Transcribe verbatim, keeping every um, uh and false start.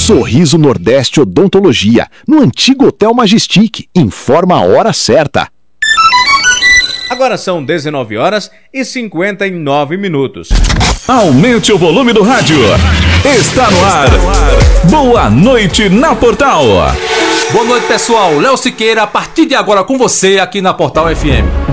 Sorriso Nordeste Odontologia, no antigo Hotel Majestic. Informa a hora certa. Agora são dezenove horas e cinquenta e nove minutos. Aumente o volume do rádio. Está no ar. Boa noite na Portal. Boa noite, pessoal. Léo Siqueira, a partir de agora com você aqui na Portal F M.